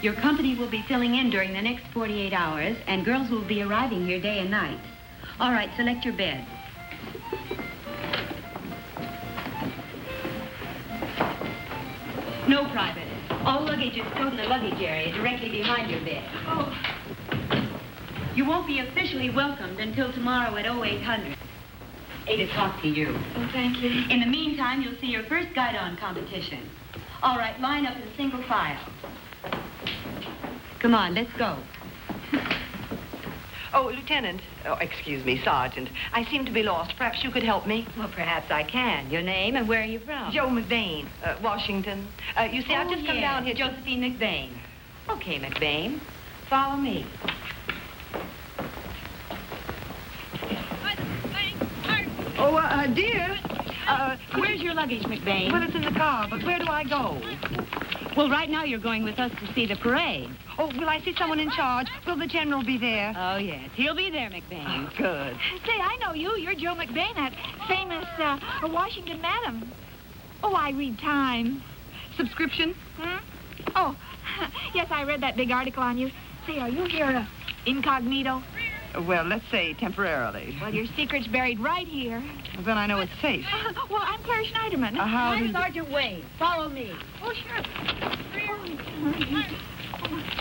Your company will be filling in during the next 48 hours, and girls will be arriving here day and night. All right, select your bed. No private. All luggage is stored in the luggage area directly behind your bed. Oh. You won't be officially welcomed until tomorrow at 0800. 8 o'clock to you. Oh, thank you. In the meantime, you'll see your first guide-on competition. All right, line up in single file. Come on, let's go. Oh, Lieutenant. Oh, excuse me, Sergeant. I seem to be lost. Perhaps you could help me. Well, perhaps I can. Your name and where are you from? Joe McBain, Washington. You see, I've just come down here. Josephine McBain. Okay, McBain. Follow me. Oh, dear. Where's your luggage, McBain? Well, it's in the car, but where do I go? Well, right now you're going with us to see the parade. Oh, will I see someone in charge? Will the general be there? Oh, yes. He'll be there, McBain. Oh, good. Say, I know you. You're Joe McBain, that famous Washington madam. Oh, I read Time. Subscription? Hmm? Oh, yes, I read that big article on you. Say, are you here incognito? Well, let's say temporarily. Well, your secret's buried right here. Then I know it's safe. Well, I'm Claire Schneiderman. How do you... Sergeant Wayne. Follow me. Oh, sure.